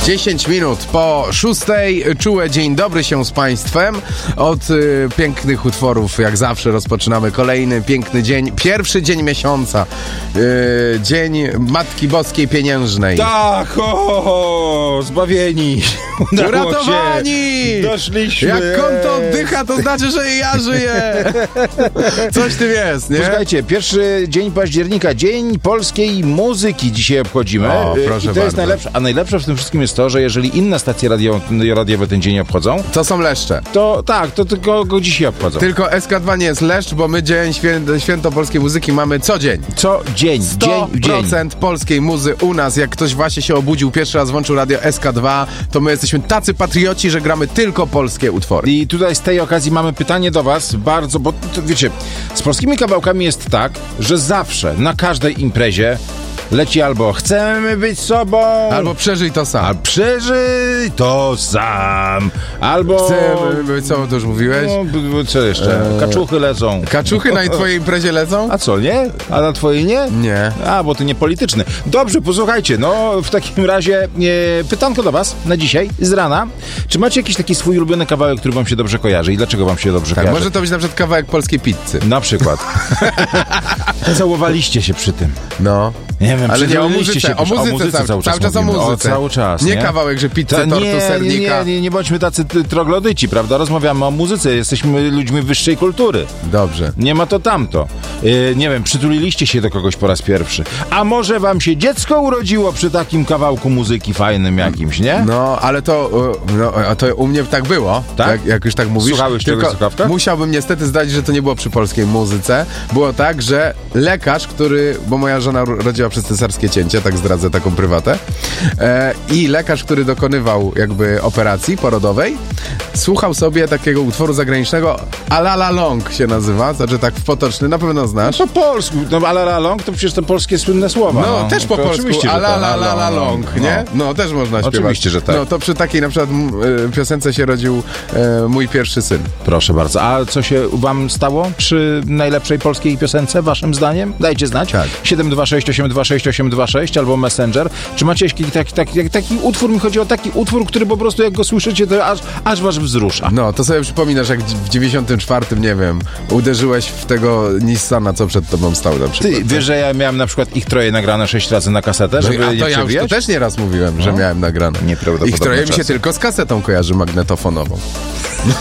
10 minut po 6. Czułe dzień dobry się z Państwem. Od pięknych utworów, jak zawsze, rozpoczynamy kolejny piękny dzień. Pierwszy dzień miesiąca. Dzień Matki Boskiej Pieniężnej. Tak, zbawieni. Uratowani! Doszliśmy. Jak konto oddycha, to znaczy, że i ja żyję. Coś w tym jest, nie? Słuchajcie, pierwszy dzień października, Dzień Polskiej Muzyki dzisiaj obchodzimy. O, proszę I to bardzo. jest najlepsze. A najlepsze w tym wszystkim jest to, że jeżeli inne stacje radiowe ten dzień obchodzą, To są leszcze. to tak, to tylko go dzisiaj obchodzą. Tylko SK2 nie jest leszcz, bo my dzień święto polskiej muzyki mamy co dzień. Co dzień, dzień w dzień. 100% polskiej muzy u nas. Jak ktoś właśnie się obudził, pierwszy raz włączył radio SK2, to my jesteśmy tacy patrioci, że gramy tylko polskie utwory. I tutaj z tej okazji mamy pytanie do was, bardzo, bo to, wiecie, z polskimi kawałkami jest tak, że zawsze, na każdej imprezie leci albo chcemy być sobą, Albo przeżyj to sam. a przeżyj to sam, albo... Chcemy, co to już mówiłeś? No, co jeszcze? Kaczuchy lecą. Kaczuchy na twojej imprezie lecą? A co, nie? A na twojej nie? Nie. A, bo ty nie polityczny. Dobrze, posłuchajcie, no w takim razie pytanko do was na dzisiaj, z rana. Czy macie jakiś taki swój ulubiony kawałek, który wam się dobrze kojarzy i dlaczego wam się dobrze Tak, kojarzy? może to być na przykład kawałek polskiej pizzy. Na przykład. Całowaliście się przy tym. No. Nie wiem, Ale nie o przytuliliście muzyce, się, o muzyce cały czas o mówimy. muzyce. Cały czas, nie kawałek, że pizzę, tortu, sernika. Nie bądźmy tacy troglodyci, prawda? Rozmawiamy o muzyce, jesteśmy ludźmi wyższej kultury. Dobrze. Nie ma to tamto. Nie wiem, przytuliliście się do kogoś po raz pierwszy. A może wam się dziecko urodziło przy takim kawałku muzyki fajnym jakimś, nie? No, ale to, a to u mnie tak było, Tak? jak już tak mówisz. Słuchałeś czegoś Tylko słuchawka? musiałbym niestety zdradzić, że to nie było przy polskiej muzyce. Było tak, że lekarz, bo moja żona rodziła przez cesarskie cięcie, tak zdradzę taką prywatę, i lekarz, który dokonywał jakby operacji porodowej, słuchał sobie takiego utworu zagranicznego Alala Long się nazywa, znaczy tak w potoczny, na pewno znasz. Po polsku. No, ala long to przecież to polskie słynne słowa. No, też po to polsku, oczywiście, że tak. Alala Long, nie? No, też można śpiewać. Oczywiście, że tak. No, to przy takiej na przykład piosence się rodził mój pierwszy syn. Proszę bardzo. A co się wam stało przy najlepszej polskiej piosence, waszym zdaniem? Dajcie znać. Tak. 726 826 826 albo Messenger. Czy macie jakiś taki utwór? Mi chodzi o taki utwór, który po prostu jak go słyszycie, to aż was wzrusza. No, to sobie przypominasz, jak w 94, nie wiem, uderzyłeś w tego Nissana, co przed tobą stał na przykład. Ty wiesz, że ja miałem na przykład ich troje nagrane 6 razy na kasetę, żeby a je to ja już to przewijać? też nieraz mówiłem, że miałem nagrane. Nieprawdopodobne Ich troje mi się czasy. tylko z kasetą kojarzy magnetofonową.